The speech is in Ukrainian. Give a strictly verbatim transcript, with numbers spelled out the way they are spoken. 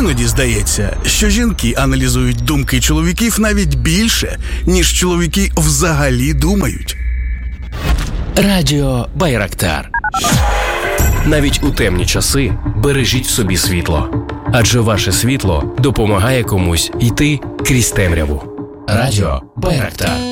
Іноді здається, що жінки аналізують думки чоловіків навіть більше, ніж чоловіки взагалі думають. Радіо Байрактар. Навіть у темні часи бережіть в собі світло. Адже ваше світло допомагає комусь йти крізь темряву. Радіо Байрактар.